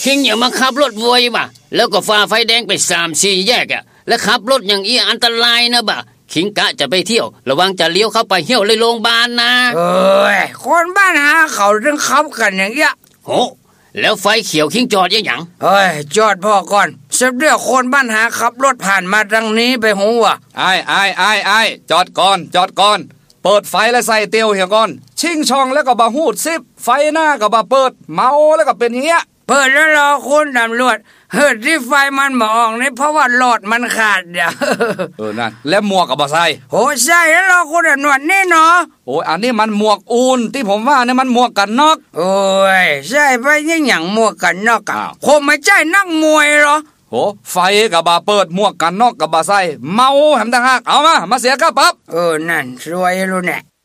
คิงอย่ามาขับรถไวบ่ะแล้วก็ฝ่าไฟแดงไป3-4 แยกอ่ะแล้วขับรถอย่างอี้อันตรายนะบ่ะคิงกะจะไปเที่ยวระวังจะเลี้ยวเข้าไปเหี่ยวเลยโรงพยาบาลนะคนบ้านหาเขาถึงขับกันอย่างเงี้ยโหแล้วไฟเขียวคิงจอดยังจอดพ่อก่อนเสร็จเดี๋ยวคนบ้านหาขับรถผ่านมาทางนี้ไปหูว่ะไอ้จอดก่อนเปิดไฟแล้วใส่เตียวเหี่ยก่อนชิงช่องแล้วก็บ่ฮูดซิบไฟหน้าก็บ่เปิดเมาแล้วก็เป็นอย่างเงี้ยเปิดแล้วรอคุณตำรวจที่ไฟมันมองนี่เพราะว่าหลอดมันขาดเดี๋ยวนั่นแล้วหมวกก็บ่ใส่ใส่แล้วรอคุณตำรวจนี่เนาะอันนี้มันหมวกอูนที่ผมว่าเนี่ยมันหมวกกันน็อกใช่ไปอย่างหมวกกันน็อกคงไม่ใช่นักมวยหรอไฟก็บ่เปิดหมวกกันน็อกก็บ่ใส่เมาแหมต่างหากเอามาเสียค่าปรับนั่นรวยรู้แน่